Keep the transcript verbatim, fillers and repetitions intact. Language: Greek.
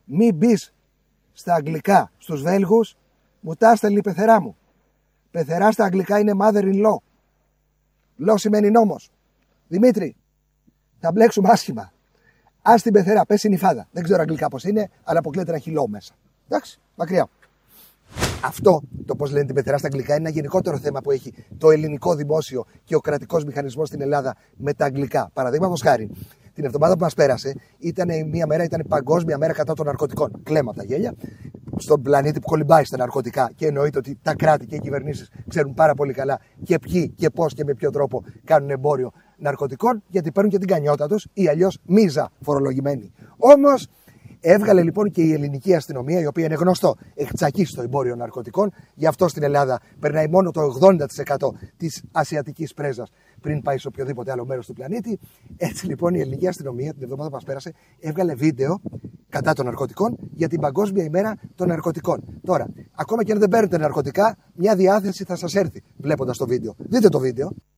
Μην μπει στα αγγλικά στους Βέλγους, μου τα έστελνε η πεθερά μου. Πεθερά στα αγγλικά είναι mother-in-law. Law σημαίνει νόμος. Δημήτρη, θα μπλέξουμε άσχημα. Ας την πεθερά, πες συνυφάδα. Δεν ξέρω αγγλικά πώς είναι, αλλά αποκλείεται να έχει law μέσα. Εντάξει, μακριά. Αυτό, το πώς λένε την πεθερά στα αγγλικά, είναι ένα γενικότερο θέμα που έχει το ελληνικό δημόσιο και ο κρατικός μηχανισμός στην Ελλάδα με τα αγγλικά. Παραδείγματος χάρη, την εβδομάδα που μας πέρασε, ήταν μια μέρα, ήταν παγκόσμια μέρα κατά των ναρκωτικών. Κλαίμα από τα γέλια. Στον πλανήτη που κολυμπάει στα ναρκωτικά και εννοείται ότι τα κράτη και οι κυβερνήσεις ξέρουν πάρα πολύ καλά και ποιοι και πώς και με ποιο τρόπο κάνουν εμπόριο ναρκωτικών, γιατί παίρνουν και την κανιότα τους ή αλλιώς μίζα φορολογημένοι. Όμως, έβγαλε λοιπόν και η ελληνική αστυνομία, η οποία είναι γνωστό, έχει τσακίσει στο εμπόριο ναρκωτικών. Γι' αυτό στην Ελλάδα περνάει μόνο το ογδόντα τοις εκατό της ασιατικής πρέζας πριν πάει σε οποιοδήποτε άλλο μέρος του πλανήτη. Έτσι λοιπόν η ελληνική αστυνομία την εβδομάδα που μας πέρασε έβγαλε βίντεο κατά των ναρκωτικών για την Παγκόσμια ημέρα των ναρκωτικών. Τώρα, ακόμα και αν δεν παίρνετε ναρκωτικά, μια διάθεση θα σας έρθει βλέποντας το βίντεο. Δείτε το βίντεο.